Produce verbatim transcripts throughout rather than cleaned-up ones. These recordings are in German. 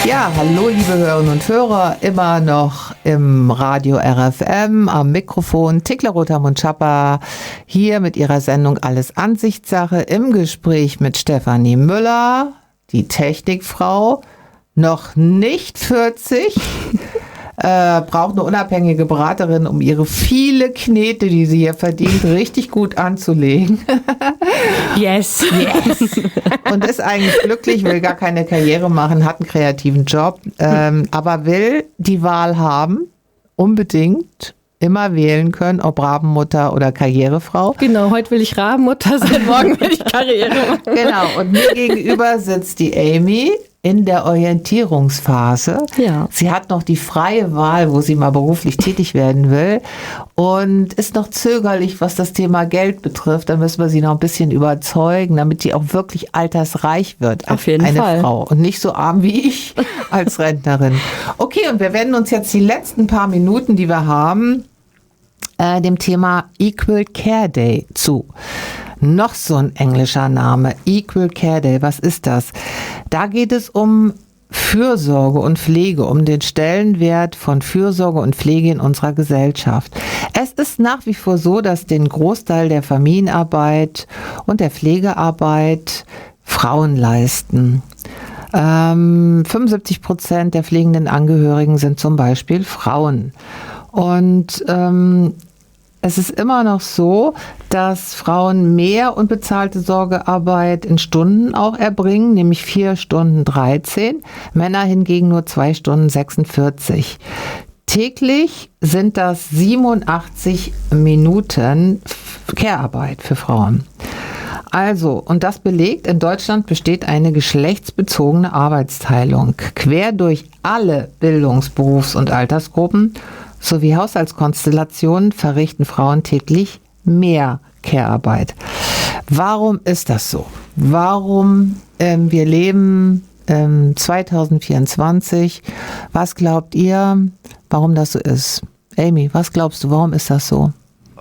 Ja, hallo liebe Hörerinnen und Hörer, immer noch im Radio R F M, am Mikrofon Thekla Rother-Mundschapper, hier mit ihrer Sendung Alles Ansichtssache im Gespräch mit Stefanie Müller, die Technikfrau, noch nicht vierzig, äh, braucht eine unabhängige Beraterin, um ihre viele Knete, die sie hier verdient, richtig gut anzulegen. Yes. Yes. Und ist eigentlich glücklich, will gar keine Karriere machen, hat einen kreativen Job, ähm, aber will die Wahl haben, unbedingt immer wählen können, ob Rabenmutter oder Karrierefrau. Genau, heute will ich Rabenmutter sein, morgen will ich Karriere machen. Genau, und mir gegenüber sitzt die Amy in der Orientierungsphase. Ja. Sie hat noch die freie Wahl, wo sie mal beruflich tätig werden will und ist noch zögerlich, was das Thema Geld betrifft. Da müssen wir sie noch ein bisschen überzeugen, damit sie auch wirklich altersreich wird. Auf jeden eine Fall. Frau und nicht so arm wie ich als Rentnerin. Okay, und wir wenden uns jetzt die letzten paar Minuten, die wir haben, äh, dem Thema Equal Care Day zu. Noch so ein englischer Name, Equal Care Day, was ist das? Da geht es um Fürsorge und Pflege, um den Stellenwert von Fürsorge und Pflege in unserer Gesellschaft. Es ist nach wie vor so, dass den Großteil der Familienarbeit und der Pflegearbeit Frauen leisten. Ähm, fünfundsiebzig Prozent der pflegenden Angehörigen sind zum Beispiel Frauen. Und ähm, es ist immer noch so, dass Frauen mehr unbezahlte Sorgearbeit in Stunden auch erbringen, nämlich vier Stunden dreizehn, Männer hingegen nur zwei Stunden sechsundvierzig. Täglich sind das siebenundachtzig Minuten Care-Arbeit für Frauen. Also, und das belegt, in Deutschland besteht eine geschlechtsbezogene Arbeitsteilung, quer durch alle Bildungs-, Berufs- und Altersgruppen sowie Haushaltskonstellationen verrichten Frauen täglich mehr Care-Arbeit. Warum ist das so? Warum ähm, wir leben ähm, zwanzig vierundzwanzig? Was glaubt ihr, warum das so ist? Amy, was glaubst du, warum ist das so?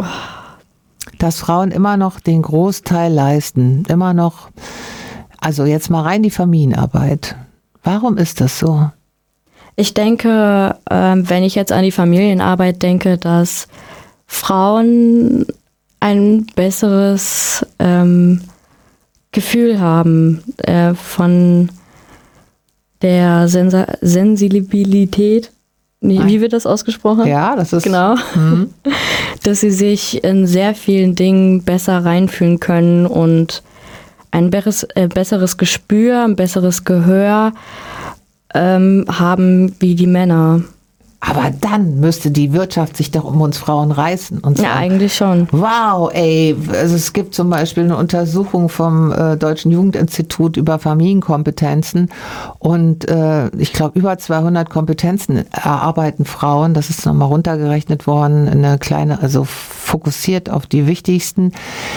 Dass Frauen immer noch den Großteil leisten, immer noch, also jetzt mal rein die Familienarbeit. Warum ist das so? Ich denke, ähm, wenn ich jetzt an die Familienarbeit denke, dass Frauen ein besseres ähm, Gefühl haben äh, von der Sensa- Sensibilität. Wie, wie wird das ausgesprochen? Ja, das ist... Genau. Mhm. Dass sie sich in sehr vielen Dingen besser reinfühlen können und ein besseres, äh, besseres Gespür, ein besseres Gehör ähm, haben wie die Männer. Aber dann müsste die Wirtschaft sich doch um uns Frauen reißen und sagen, Ja, eigentlich schon. Wow, ey, also es gibt zum Beispiel eine Untersuchung vom äh, Deutschen Jugendinstitut über Familienkompetenzen und äh, ich glaube über zweihundert Kompetenzen erarbeiten Frauen. Das ist nochmal runtergerechnet worden, eine kleine, also fokussiert auf die wichtigsten.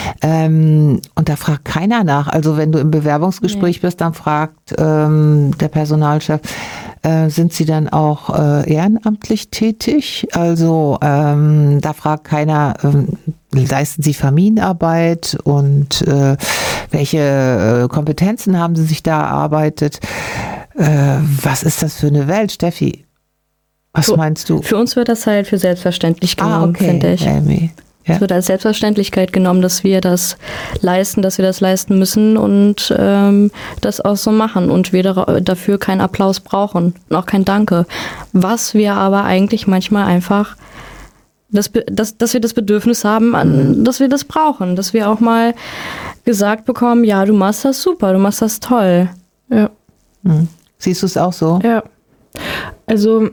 Ähm, und da fragt keiner nach. Also wenn du im Bewerbungsgespräch nee. bist, dann fragt ähm, der Personalchef, Äh, sind Sie dann auch äh, ehrenamtlich tätig? Also ähm, da fragt keiner, ähm, leisten Sie Familienarbeit und äh, welche äh, Kompetenzen haben Sie sich da erarbeitet? Äh, was ist das für eine Welt, Steffi? Was für, meinst du? Für uns wird das halt für selbstverständlich genommen, ah, okay. finde ich. Amy. Ja. Es wird als Selbstverständlichkeit genommen, dass wir das leisten, dass wir das leisten müssen und ähm, das auch so machen und wir da, dafür keinen Applaus brauchen und auch kein Danke. Was wir aber eigentlich manchmal einfach, dass, dass, dass wir das Bedürfnis haben, an, dass wir das brauchen, dass wir auch mal gesagt bekommen, ja, du machst das super, du machst das toll. Ja. Hm. Siehst du es auch so? Ja. Also,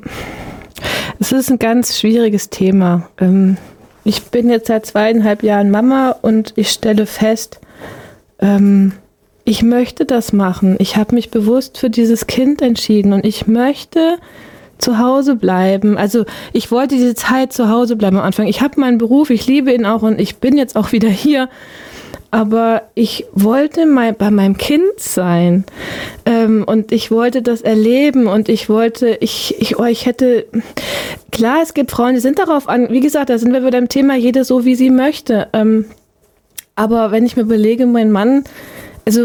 es ist ein ganz schwieriges Thema. Ähm, Ich bin jetzt seit zweieinhalb Jahren Mama und ich stelle fest, ähm, ich möchte das machen. Ich habe mich bewusst für dieses Kind entschieden und ich möchte zu Hause bleiben. Also ich wollte diese Zeit zu Hause bleiben am Anfang. Ich habe meinen Beruf, ich liebe ihn auch und ich bin jetzt auch wieder hier. Aber ich wollte mal bei meinem Kind sein ähm, und ich wollte das erleben und ich wollte, ich, ich, oh, ich hätte, klar, es gibt Frauen, die sind darauf an, wie gesagt, da sind wir bei dem Thema, jede so, wie sie möchte. Ähm, aber wenn ich mir überlege, mein Mann, also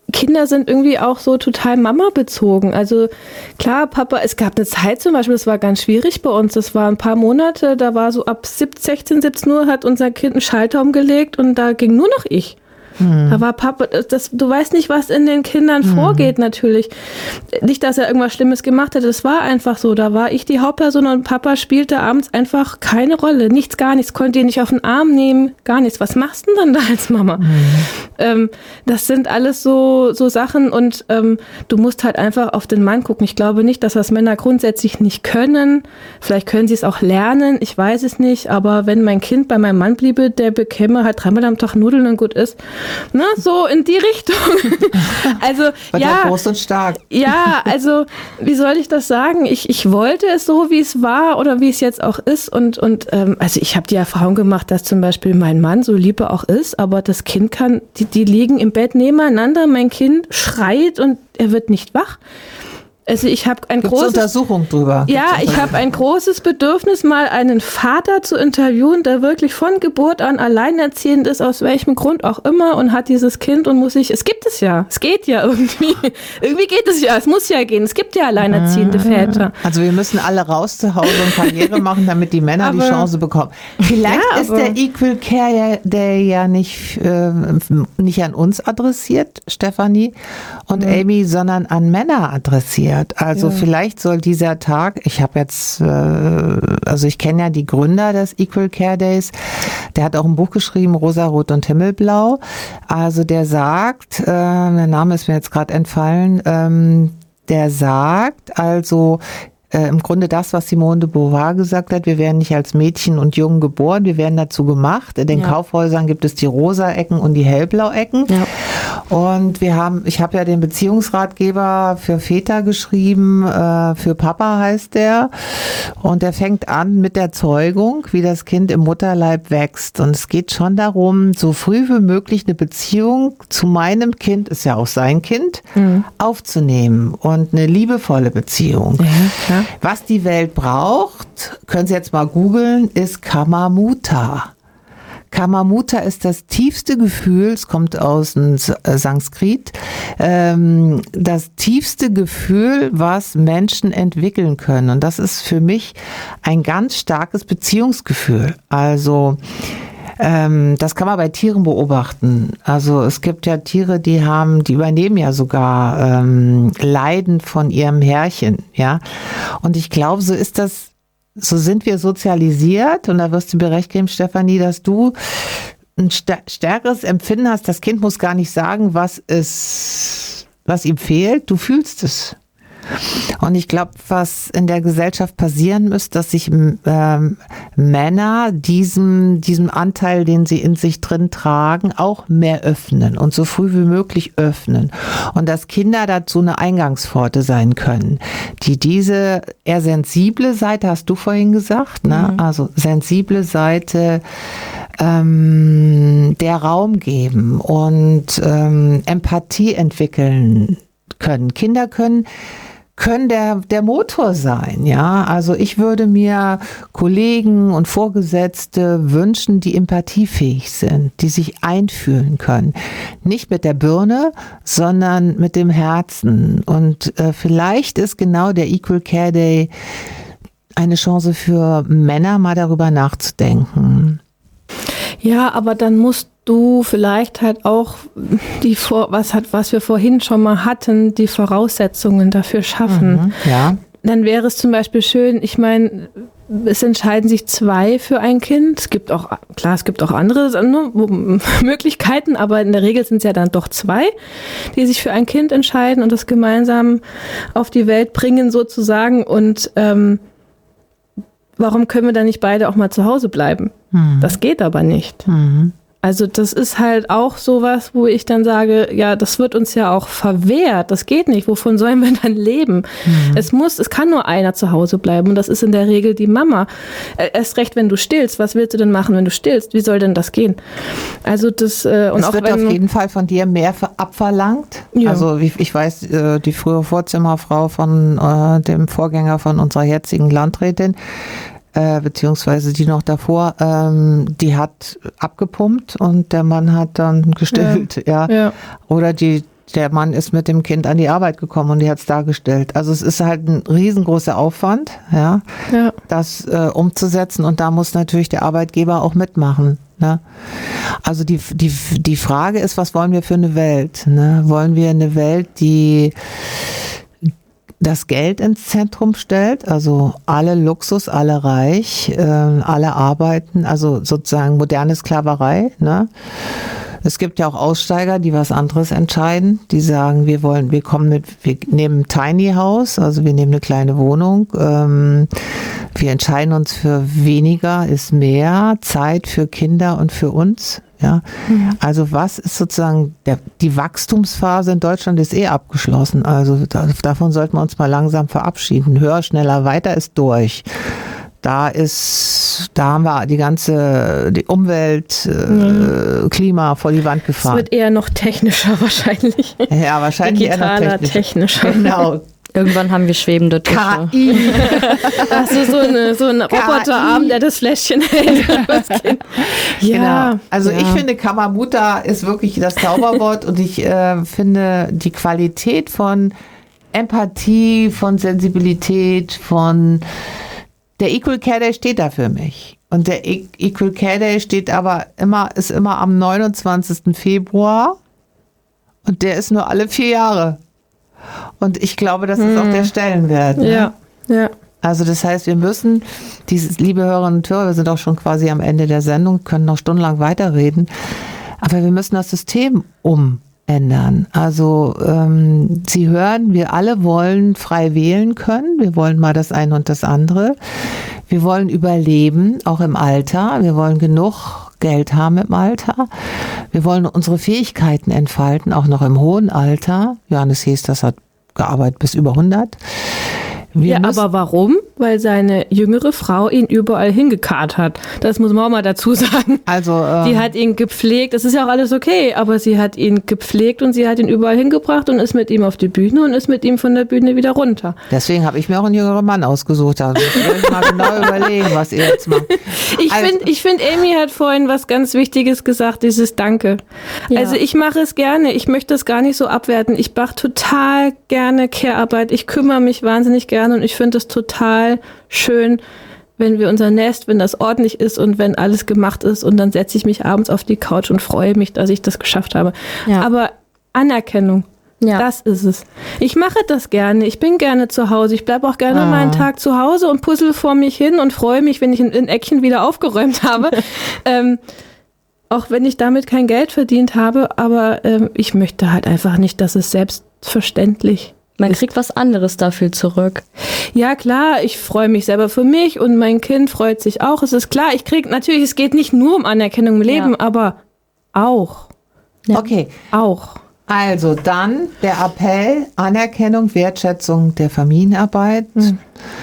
Kinder sind irgendwie auch so total Mama-bezogen. Also klar, Papa, es gab eine Zeit zum Beispiel, das war ganz schwierig bei uns. Das war ein paar Monate, da war so ab sechzehn, siebzehn Uhr hat unser Kind einen Schalter umgelegt und da ging nur noch ich. Hm. Da war Papa, das, du weißt nicht, was in den Kindern hm. vorgeht natürlich. Nicht, dass er irgendwas Schlimmes gemacht hat, es war einfach so. Da war ich die Hauptperson und Papa spielte abends einfach keine Rolle. Nichts, gar nichts. Konnte ihn nicht auf den Arm nehmen, gar nichts. Was machst du denn dann da als Mama? Hm. Ähm, das sind alles so, so Sachen und ähm, du musst halt einfach auf den Mann gucken. Ich glaube nicht, dass das Männer grundsätzlich nicht können. Vielleicht können sie es auch lernen, ich weiß es nicht. Aber wenn mein Kind bei meinem Mann bliebe, der bekäme halt dreimal am Tag Nudeln und gut ist. Ne, so in die Richtung. Also, War ja. groß und stark. Ja, also, wie soll ich das sagen? Ich, ich wollte es so, wie es war oder wie es jetzt auch ist. Und, und ähm, also ich habe die Erfahrung gemacht, dass zum Beispiel mein Mann, so lieb er auch ist, aber das Kind kann, die, die liegen im Bett nebeneinander, mein Kind schreit und er wird nicht wach. Also ich habe ein Gibt's großes Untersuchung drüber. Ja, ich habe ein großes Bedürfnis, mal einen Vater zu interviewen, der wirklich von Geburt an alleinerziehend ist, aus welchem Grund auch immer, und hat dieses Kind und muss sich, es gibt es ja, es geht ja irgendwie, irgendwie geht es ja, es muss ja gehen, es gibt ja alleinerziehende Väter. Also wir müssen alle raus zu Hause und Karriere machen, damit die Männer aber, die Chance bekommen. Vielleicht ja, ist der Equal Care Day ja nicht, äh, nicht an uns adressiert, Stefanie und mhm. Amy, sondern an Männer adressiert. Also ja. vielleicht soll dieser Tag, ich habe jetzt, äh, also ich kenne ja die Gründer des Equal Care Days, der hat auch ein Buch geschrieben, Rosarot und Himmelblau. Also der sagt, äh, der Name ist mir jetzt gerade entfallen, ähm, der sagt also, Äh, im Grunde das, was Simone de Beauvoir gesagt hat, wir werden nicht als Mädchen und Jungen geboren, wir werden dazu gemacht. In den ja. Kaufhäusern gibt es die rosa Ecken und die hellblau Ecken. Ja. Und wir haben, ich habe ja den Beziehungsratgeber für Väter geschrieben, äh, für Papa heißt der. Und der fängt an mit der Zeugung, wie das Kind im Mutterleib wächst. Und es geht schon darum, so früh wie möglich eine Beziehung zu meinem Kind, ist ja auch sein Kind, mhm. aufzunehmen. Und eine liebevolle Beziehung. Ja, klar. Was die Welt braucht, können Sie jetzt mal googeln, ist Kamamuta. Kamamuta ist das tiefste Gefühl, es kommt aus dem Sanskrit, ähm, das tiefste Gefühl, was Menschen entwickeln können. Und das ist für mich ein ganz starkes Beziehungsgefühl. Also Ähm, das kann man bei Tieren beobachten. Also es gibt ja Tiere, die haben, die übernehmen ja sogar ähm, Leiden von ihrem Herrchen, ja. Und ich glaube, so ist das, so sind wir sozialisiert. Und da wirst du mir recht geben, Stefanie, dass du ein stärkeres Empfinden hast. Das Kind muss gar nicht sagen, was es, was ihm fehlt. Du fühlst es. Und ich glaube, was in der Gesellschaft passieren muss, dass sich ähm, Männer diesem, diesem Anteil, den sie in sich drin tragen, auch mehr öffnen und so früh wie möglich öffnen. Und dass Kinder dazu eine Eingangspforte sein können, die diese eher sensible Seite, hast du vorhin gesagt, ne? Mhm. Also sensible Seite, ähm, der Raum geben und ähm, Empathie entwickeln können. Kinder können können der, der Motor sein, ja. Also ich würde mir Kollegen und Vorgesetzte wünschen, die empathiefähig sind, die sich einfühlen können. Nicht mit der Birne, sondern mit dem Herzen. Und äh, vielleicht ist genau der Equal Care Day eine Chance für Männer, mal darüber nachzudenken. Ja, aber dann musst du vielleicht halt auch die vor, was hat, was wir vorhin schon mal hatten, die Voraussetzungen dafür schaffen. Mhm, ja. Dann wäre es zum Beispiel schön, ich meine, es entscheiden sich zwei für ein Kind. Es gibt auch, klar, es gibt auch andere ne, Möglichkeiten, aber in der Regel sind es ja dann doch zwei, die sich für ein Kind entscheiden und das gemeinsam auf die Welt bringen sozusagen. Und ähm, warum können wir dann nicht beide auch mal zu Hause bleiben? Mhm. Das geht aber nicht. Mhm. Also das ist halt auch sowas, wo ich dann sage, ja, das wird uns ja auch verwehrt. Das geht nicht. Wovon sollen wir dann leben? Mhm. Es muss, es kann nur einer zu Hause bleiben und das ist in der Regel die Mama. Erst recht, wenn du stillst. Was willst du denn machen, wenn du stillst? Wie soll denn das gehen? Also das äh, und es auch wird wenn, auf jeden Fall von dir mehr abverlangt. Ja. Also ich, ich weiß, die frühere Vorzimmerfrau von äh, dem Vorgänger von unserer jetzigen Landrätin, Äh, beziehungsweise die noch davor, ähm, die hat abgepumpt und der Mann hat dann gestillt, ja. ja. ja. Oder die, der Mann ist mit dem Kind an die Arbeit gekommen und die hat es dargestellt. Also es ist halt ein riesengroßer Aufwand, ja, Ja. das äh, umzusetzen und da muss natürlich der Arbeitgeber auch mitmachen. Ne? Also die, die, die Frage ist, was wollen wir für eine Welt? Ne? Wollen wir eine Welt, die das Geld ins Zentrum stellt, also alle Luxus, alle reich, äh, alle arbeiten, also sozusagen moderne Sklaverei, ne? Es gibt ja auch Aussteiger, die was anderes entscheiden. Die sagen, wir wollen, wir kommen mit, wir nehmen ein Tiny House, also wir nehmen eine kleine Wohnung. Ähm, wir entscheiden uns für weniger ist mehr, Zeit für Kinder und für uns. Ja, mhm. Also was ist sozusagen der, die Wachstumsphase in Deutschland ist eh abgeschlossen. Also da, davon sollten wir uns mal langsam verabschieden. Höher, schneller, weiter ist durch. Da ist, da haben wir die ganze, die Umwelt, mhm. äh, Klima vor die Wand gefahren. Es wird eher noch technischer wahrscheinlich. Ja, wahrscheinlich Digitaler, eher noch technischer. technischer. Genau. Irgendwann haben wir schwebende Tische. K I. Achso, so, eine, so ein Roboterarm, der das Fläschchen hält. Ja. Genau. Also ja. ich finde, Kamamuta ist wirklich das Zauberwort und ich äh, finde die Qualität von Empathie, von Sensibilität, von der Equal Care Day steht da für mich. Und der Equal Care Day steht aber immer, ist immer am neunundzwanzigsten Februar und der ist nur alle vier Jahre. Und ich glaube, das ist auch der Stellenwert. Ne? Ja, ja. Also das heißt, wir müssen, dieses, liebe Hörerinnen und Hörer, wir sind auch schon quasi am Ende der Sendung, können noch stundenlang weiterreden, aber wir müssen das System umändern. Also ähm, Sie hören, wir alle wollen frei wählen können, wir wollen mal das eine und das andere. Wir wollen überleben, auch im Alter. Wir wollen genug Geld haben im Alter. Wir wollen unsere Fähigkeiten entfalten, auch noch im hohen Alter. Johannes Hees, das hat gearbeitet bis über hundert. Wir ja, aber warum? Weil seine jüngere Frau ihn überall hingekarrt hat. Das muss man auch mal dazu sagen. Also, ähm, die hat ihn gepflegt, das ist ja auch alles okay, aber sie hat ihn gepflegt und sie hat ihn überall hingebracht und ist mit ihm auf die Bühne und ist mit ihm von der Bühne wieder runter. Deswegen habe ich mir auch einen jüngeren Mann ausgesucht. Also ich will mal genau überlegen, was ihr jetzt macht. Ich also, finde, ich find, Amy hat vorhin was ganz Wichtiges gesagt, dieses Danke. Ja. Also ich mache es gerne, ich möchte es gar nicht so abwerten. Ich mache total gerne Care-Arbeit, ich kümmere mich wahnsinnig gerne und ich finde es total schön, wenn wir unser Nest, wenn das ordentlich ist und wenn alles gemacht ist und dann setze ich mich abends auf die Couch und freue mich, dass ich das geschafft habe. Ja. Aber Anerkennung, ja. Das ist es. Ich mache das gerne, ich bin gerne zu Hause, ich bleibe auch gerne ah. mal einen Tag zu Hause und puzzle vor mich hin und freue mich, wenn ich ein, ein Eckchen wieder aufgeräumt habe. ähm, auch wenn ich damit kein Geld verdient habe, aber ähm, ich möchte halt einfach nicht, dass es selbstverständlich Man kriegt was anderes dafür zurück. Ja, klar, ich freue mich selber für mich und mein Kind freut sich auch. Es ist klar, ich kriege, natürlich, es geht nicht nur um Anerkennung im Leben, ja. aber auch. Ja. Okay. Auch. Also dann der Appell, Anerkennung, Wertschätzung der Familienarbeit, mhm.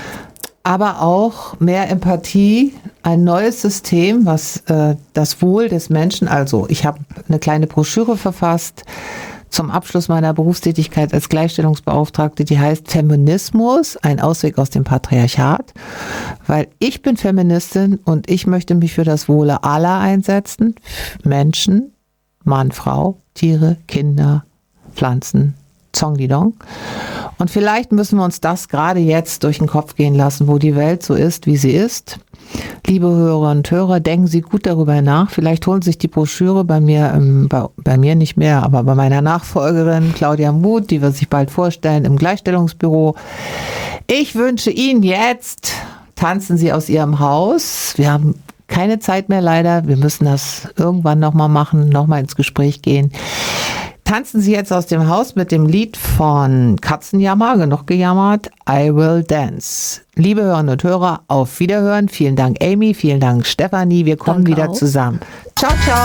aber auch mehr Empathie, ein neues System, was äh, das Wohl des Menschen, also ich habe eine kleine Broschüre verfasst, zum Abschluss meiner Berufstätigkeit als Gleichstellungsbeauftragte, die heißt Feminismus, ein Ausweg aus dem Patriarchat, weil ich bin Feministin und ich möchte mich für das Wohle aller einsetzen, Menschen, Mann, Frau, Tiere, Kinder, Pflanzen, Zongdidong. Und vielleicht müssen wir uns das gerade jetzt durch den Kopf gehen lassen, wo die Welt so ist, wie sie ist. Liebe Hörerinnen und Hörer, denken Sie gut darüber nach. Vielleicht holen Sie sich die Broschüre bei mir, ähm, bei, bei mir nicht mehr, aber bei meiner Nachfolgerin Claudia Muth, die wird sich bald vorstellen im Gleichstellungsbüro. Ich wünsche Ihnen jetzt, tanzen Sie aus Ihrem Haus. Wir haben keine Zeit mehr leider. Wir müssen das irgendwann nochmal machen, nochmal ins Gespräch gehen. Tanzen Sie jetzt aus dem Haus mit dem Lied von Katzenjammer, genug gejammert, I Will Dance. Liebe Hörerinnen und Hörer, auf Wiederhören. Vielen Dank, Amy, vielen Dank, Stefanie. Wir kommen Danke wieder auch. zusammen. Ciao, ciao.